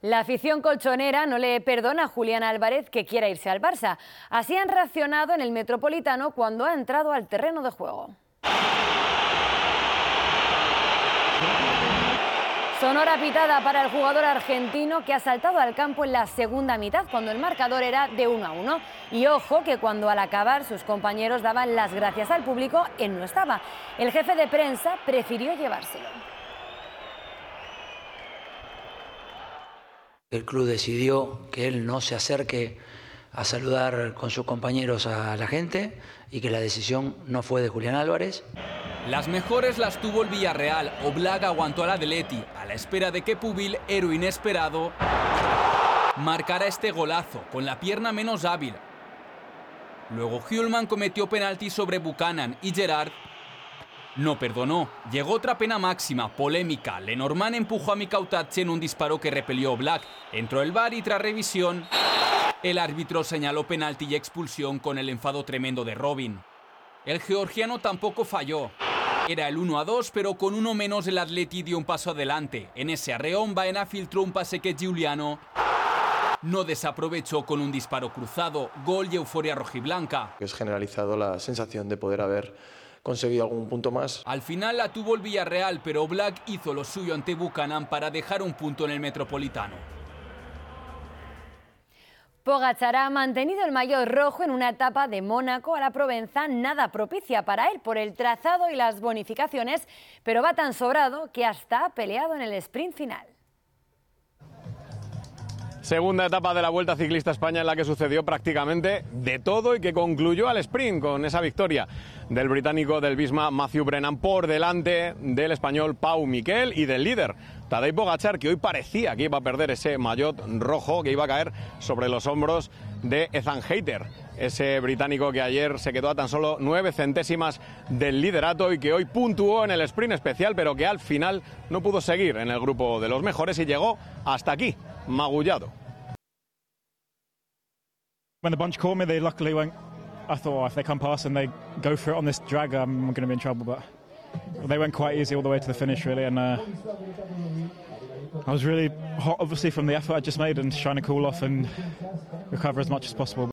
La afición colchonera no le perdona a Julián Álvarez que quiera irse al Barça. Así han reaccionado en el Metropolitano cuando ha entrado al terreno de juego. Sonora pitada para el jugador argentino que ha saltado al campo en la segunda mitad cuando el marcador era de 1-1. Y ojo que cuando al acabar sus compañeros daban las gracias al público, él no estaba. El jefe de prensa prefirió llevárselo. El club decidió que él no se acerque a saludar con sus compañeros a la gente y que la decisión no fue de Julián Álvarez. Las mejores las tuvo el Villarreal. Oblak aguantó al Atleti a la espera de que Pubil, héroe inesperado, marcara este golazo con la pierna menos hábil. Luego Hjulmand cometió penalti sobre Buchanan y Gerrard no perdonó. Llegó otra pena máxima, polémica. Lenormand empujó a Mika Utache en un disparo que repelió Oblak. Entró el VAR y tras revisión, el árbitro señaló penalti y expulsión con el enfado tremendo de Robin. El georgiano tampoco falló. Era el 1-2, pero con uno menos el Atleti dio un paso adelante. En ese arreón, Baena filtró un pase que Giuliano no desaprovechó con un disparo cruzado. Gol y euforia rojiblanca. Es generalizado la sensación de poder haber conseguido algún punto más. Al final la tuvo el Villarreal, pero Oblak hizo lo suyo ante Buchanan para dejar un punto en el Metropolitano. Pogačar ha mantenido el maillot rojo en una etapa de Mónaco a la Provenza nada propicia para él por el trazado y las bonificaciones, pero va tan sobrado que hasta ha peleado en el sprint final. Segunda etapa de la Vuelta Ciclista España en la que sucedió prácticamente de todo y que concluyó al sprint con esa victoria del británico del Visma Matthew Brennan por delante del español Pau Miquel y del líder Tadej Pogačar, que hoy parecía que iba a perder ese maillot rojo que iba a caer sobre los hombros de Ethan Hayter, ese británico que ayer se quedó a tan solo 9 centésimas del liderato y que hoy puntuó en el sprint especial, pero que al final no pudo seguir en el grupo de los mejores y llegó hasta aquí, magullado. When the bunch caught me, they luckily went. I thought, oh, if they come past and they go for it on this drag, I'm going to be in trouble. But they went quite easy all the way to the finish, really. And I was really hot, obviously, from the effort I just made and trying to cool off and recover as much as possible.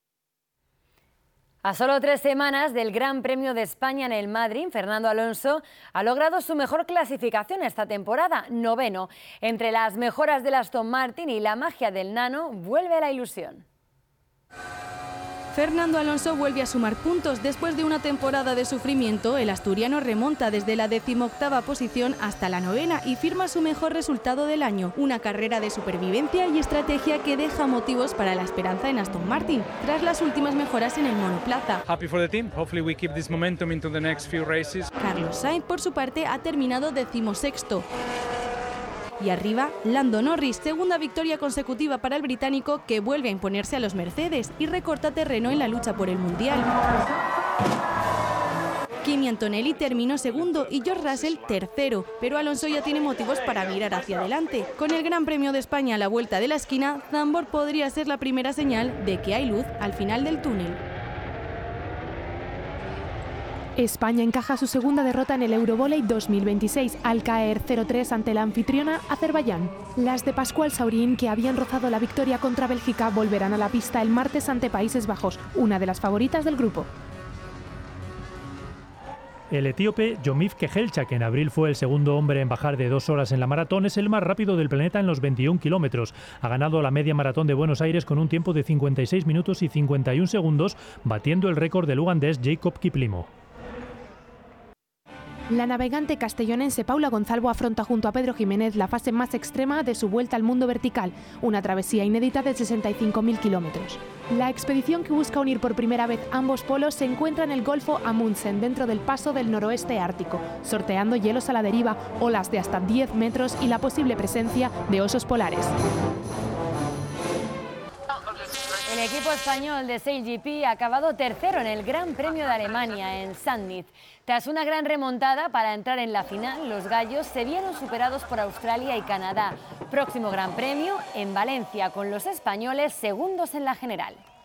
A solo 3 semanas del Gran Premio de España en el Madrid, Fernando Alonso ha logrado su mejor clasificación esta temporada, 9º. Entre las mejoras del Aston Martin y la magia del Nano, vuelve la ilusión. Fernando Alonso vuelve a sumar puntos. Después de una temporada de sufrimiento, el asturiano remonta desde la 18ª posición hasta la 9ª y firma su mejor resultado del año. Una carrera de supervivencia y estrategia que deja motivos para la esperanza en Aston Martin, tras las últimas mejoras en el monoplaza. Happy for the team. Hopefully we keep this momentum into the next few races. Carlos Sainz, por su parte, ha terminado 16º. Y arriba, Lando Norris, segunda victoria consecutiva para el británico que vuelve a imponerse a los Mercedes y recorta terreno en la lucha por el Mundial. Kimi Antonelli terminó segundo y George Russell tercero, pero Alonso ya tiene motivos para mirar hacia adelante. Con el Gran Premio de España a la vuelta de la esquina, Zandvoort podría ser la primera señal de que hay luz al final del túnel. España encaja su segunda derrota en el Eurovoley 2026 al caer 0-3 ante la anfitriona Azerbaiyán. Las de Pascual Saurín, que habían rozado la victoria contra Bélgica, volverán a la pista el martes ante Países Bajos, una de las favoritas del grupo. El etíope Yomif Kejelcha, que en abril fue el segundo hombre en bajar de 2 horas en la maratón, es el más rápido del planeta en los 21 kilómetros. Ha ganado la media maratón de Buenos Aires con un tiempo de 56 minutos y 51 segundos, batiendo el récord del ugandés Jacob Kiplimo. La navegante castellonense Paula Gonzalvo afronta junto a Pedro Jiménez la fase más extrema de su vuelta al mundo vertical, una travesía inédita de 65.000 kilómetros. La expedición, que busca unir por primera vez ambos polos, se encuentra en el Golfo Amundsen, dentro del paso del noroeste ártico, sorteando hielos a la deriva, olas de hasta 10 metros y la posible presencia de osos polares. El equipo español de SailGP ha acabado tercero en el Gran Premio de Alemania en Sandnitz. Tras una gran remontada para entrar en la final, los gallos se vieron superados por Australia y Canadá. Próximo Gran Premio en Valencia, con los españoles segundos en la general.